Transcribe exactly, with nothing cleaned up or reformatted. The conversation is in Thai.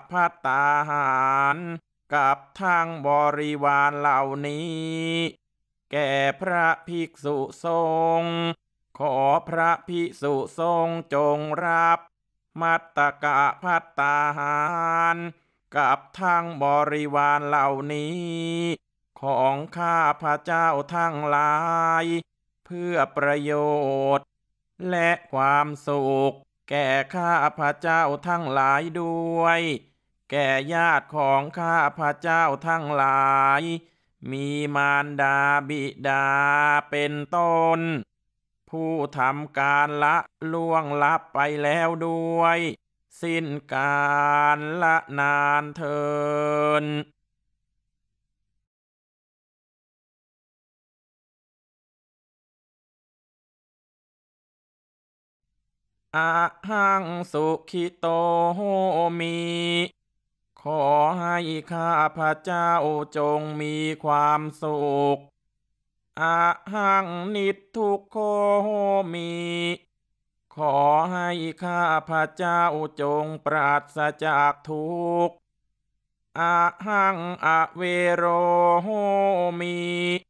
ภัตตาหารกับทั้งบริวารเหล่านี้ แก่พระภิกษุสงฆ์ขอพระภิกษุสงฆ์จงรับมัตตกะภัตตาหารกับทั้งบริวารเหล่านี้ ของข้าพระเจ้าทั้งหลายเพื่อประโยชน์และความสุขแก่ข้าพระเจ้าทั้งหลายด้วย แก่ญาติของข้าพระเจ้าทั้งหลายมีมารดาบิดาเป็นต้นผู้ทำการละล่วงลับไปแล้วด้วยสิ้นกาลละนานเทินอะหังสุขิโตโหมิขอให้ข้าพระเจ้าจงมีความสุขอะหังนิททุกโขโหมิขอให้ข้าพระเจ้าจงปราศจากทุกข์อะหังอเวโรโหมิ